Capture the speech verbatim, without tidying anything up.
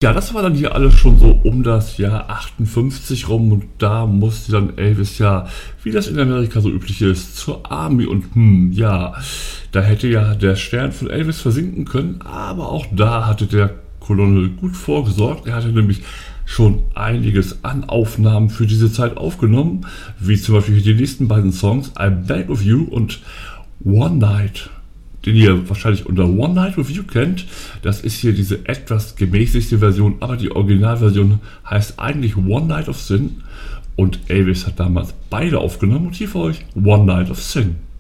Ja, das war dann hier alles schon so um das Jahr achtundfünfzig rum und da musste dann Elvis ja, wie das in Amerika so üblich ist, zur Army und hm, ja, da hätte ja der Stern von Elvis versinken können, aber auch da hatte der Colonel gut vorgesorgt. Er hatte nämlich schon einiges an Aufnahmen für diese Zeit aufgenommen, wie zum Beispiel die nächsten beiden Songs I'm Back With You und One Night, den ihr wahrscheinlich unter One Night With You kennt. Das ist hier diese etwas gemäßigte Version, aber die Originalversion heißt eigentlich One Night of Sin und Elvis hat damals beide aufgenommen und hier für euch One Night of Sin.